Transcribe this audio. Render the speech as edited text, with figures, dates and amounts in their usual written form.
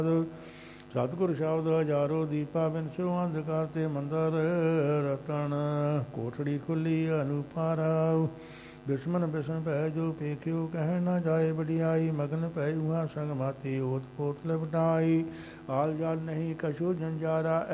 ਸਤਿਗੁਰ ਸ਼ਬਦ ਹਜ਼ਾਰੋ ਦੀਪਾ ਬਿਨ ਸਿਉ ਅੰਧਕਾਰ ਤੇ ਮੰਦਰ ਰਤਨ ਕੋਠੜੀ ਖੁੱਲੀ ਅਨੁਪਾਰਾ ਬਿਸਮਨ ਬਿਸਨ ਭੈ ਜੋ ਪੇਖਿਓ ਕਹਿ ਨਾ ਜਾਏ ਵਡਿਆਈ ਮਗਨ ਪੈ ਉਹਾਂ ਸੰਗ ਮਾਤੀ ਓਤ ਪੋਤ ਲਪਟਾਈ ਆਲ ਜਾਲ ਨਹੀਂ ਕਛੂ ਜੰਜਾਰਾ